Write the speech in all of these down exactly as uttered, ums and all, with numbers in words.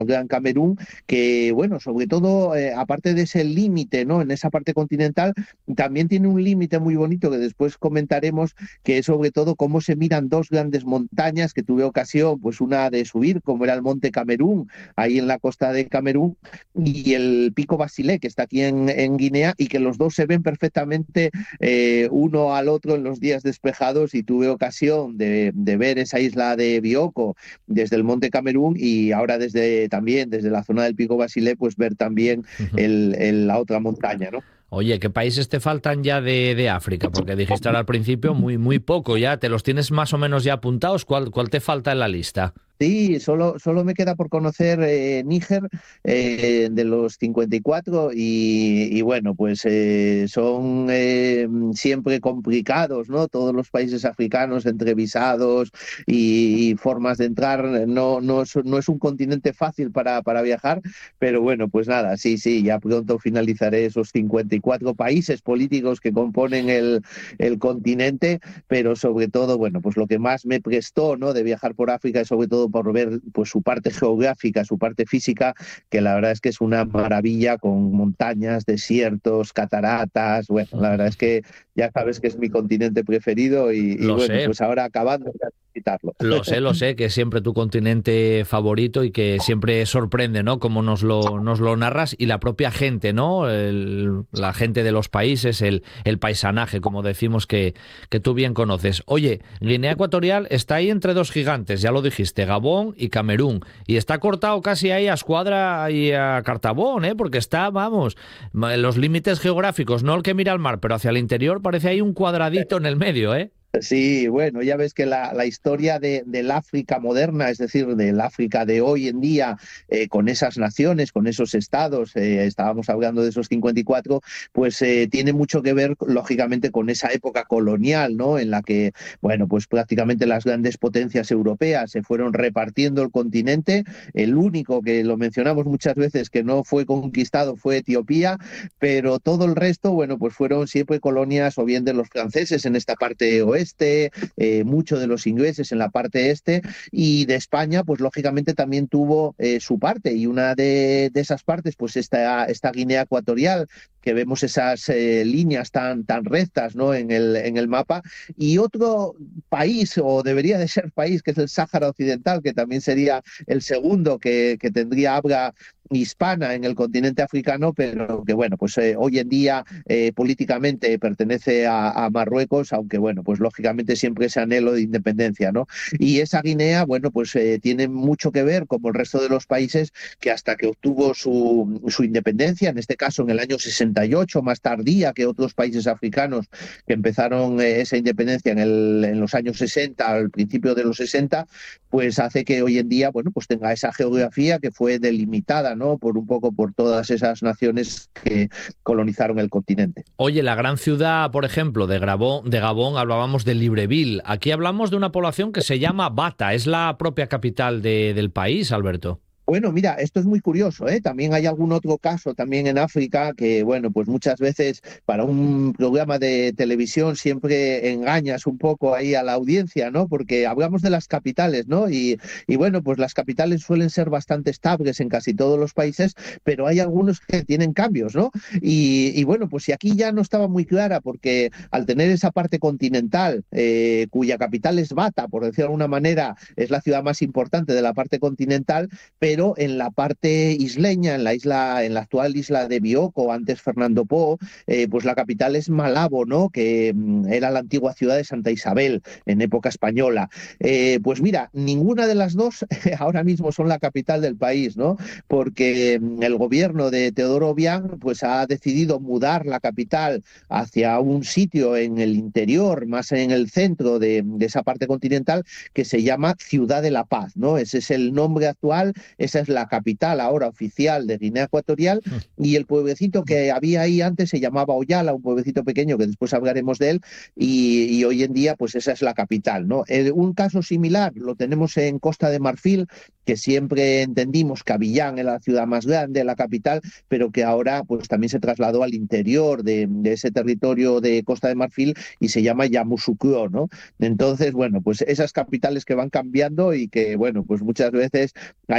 Gran Camerún, que bueno, sobre todo, eh, aparte de ese límite, ¿no? En esa parte continental, también tiene un límite muy bonito que después comentaremos, que es sobre todo cómo se miran dos grandes montañas que tuve ocasión, pues una de subir, como era el Monte Camerún, ahí en la costa de Camerún, y el Pico Basilé, que está aquí en, en Guinea, y que los dos se ven perfectamente eh, uno al otro en los días despejados, y tuve ocasión de, de ver esa isla de Bioko desde el Monte Camerún, y ahora desde también desde la zona del Pico Basilé, pues ver también el, el, la otra montaña, ¿no? Oye, ¿qué países te faltan ya de, de África? Porque dijiste ahora al principio muy, muy poco ya. ¿Te los tienes más o menos ya apuntados? ¿Cuál, cuál te falta en la lista? Sí, solo, solo me queda por conocer eh, Níger, eh, de los cincuenta y cuatro, y, y bueno, pues eh, son eh, siempre complicados, ¿no? Todos los países africanos entre visados y, y formas de entrar, no, no, es, no es un continente fácil para, para viajar, pero bueno, pues nada, sí, sí, ya pronto finalizaré esos cincuenta y cuatro países políticos que componen el, el continente, pero sobre todo, bueno, pues lo que más me prestó, ¿no? De viajar por África es sobre todo por ver pues su parte geográfica, su parte física, que la verdad es que es una maravilla, con montañas, desiertos, cataratas. Bueno, la verdad es que ya sabes que es mi continente preferido, y, y Lo bueno, sé. pues ahora acabando de visitarlo. Lo sé, lo sé, que es siempre tu continente favorito y que siempre sorprende, ¿no? Como nos lo, nos lo narras y la propia gente, ¿no? El- la gente de los países, el, el paisanaje, como decimos, que, que tú bien conoces. Oye, Guinea Ecuatorial está ahí entre dos gigantes, ya lo dijiste, Gabón y Camerún. Y está cortado casi ahí a Escuadra y a Cartabón, ¿eh? Porque está, vamos, en los límites geográficos, no el que mira al mar, pero hacia el interior parece ahí un cuadradito en el medio, ¿eh? Sí, bueno, ya ves que la, la historia de, del África moderna, es decir, del África de hoy en día, eh, con esas naciones, con esos estados, eh, estábamos hablando de esos cincuenta y cuatro, pues eh, tiene mucho que ver, lógicamente, con esa época colonial, ¿no? En la que, bueno, pues prácticamente las grandes potencias europeas se fueron repartiendo el continente. El único que lo mencionamos muchas veces que no fue conquistado fue Etiopía, pero todo el resto, bueno, pues fueron siempre colonias o bien de los franceses en esta parte oeste, eh, mucho de los ingleses en la parte este, y de España, pues lógicamente también tuvo eh, su parte, y una de, de, esas partes, pues esta, esta Guinea Ecuatorial, que vemos esas eh, líneas tan, tan rectas, ¿no? en, el, en el mapa, y otro país, o debería de ser país, que es el Sáhara Occidental, que también sería el segundo que, que tendría habla hispana en el continente africano, pero que bueno, pues eh, hoy en día eh, políticamente pertenece a, a, Marruecos, aunque bueno, pues lógicamente siempre ese anhelo de independencia, ¿no? Y esa Guinea, bueno, pues eh, tiene mucho que ver, como el resto de los países, que hasta que obtuvo su, su independencia, en este caso en el año sesenta y ocho, más tardía que otros países africanos que empezaron eh, esa independencia en, el, en los años sesenta, al principio de los sesenta, pues hace que hoy en día, bueno, pues tenga esa geografía que fue delimitada, ¿no? Por un poco por todas esas naciones que colonizaron el continente. Oye, la gran ciudad, por ejemplo, de Gabón, de Gabón, hablábamos de Libreville. Aquí hablamos de una población que se llama Bata. Es la propia capital de- del país, Alberto. Bueno, mira, esto es muy curioso, ¿eh? También hay algún otro caso también en África que, bueno, pues muchas veces para un programa de televisión siempre engañas un poco ahí a la audiencia, ¿no? Porque hablamos de las capitales, ¿no? Y, y bueno, pues las capitales suelen ser bastante estables en casi todos los países, pero hay algunos que tienen cambios, ¿no? Y, y bueno, pues si aquí ya no estaba muy clara, porque al tener esa parte continental, eh, cuya capital es Bata, por decirlo de alguna manera, es la ciudad más importante de la parte continental, pero en la parte isleña, en la isla, en la actual isla de Bioko, antes Fernando Po, eh, pues la capital es Malabo, ¿no? Que mm, era la antigua ciudad de Santa Isabel en época española. Eh, pues mira, ninguna de las dos ahora mismo son la capital del país, ¿no? Porque mm, el gobierno de Teodoro Obiang pues ha decidido mudar la capital hacia un sitio en el interior, más en el centro de, de esa parte continental, que se llama Ciudad de la Paz, ¿no? Ese es el nombre actual. Esa es la capital ahora oficial de Guinea Ecuatorial, y el pueblecito que había ahí antes se llamaba Oyala, un pueblecito pequeño que después hablaremos de él, y, y hoy en día pues esa es la capital, ¿no? Eh, un caso similar lo tenemos en Costa de Marfil, que siempre entendimos que Abiyán era la ciudad más grande, la capital, pero que ahora pues también se trasladó al interior de, de ese territorio de Costa de Marfil y se llama Yamoussoukro, ¿no? Entonces, bueno, pues esas capitales que van cambiando y que, bueno, pues muchas veces hay que ir un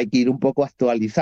poco actualizar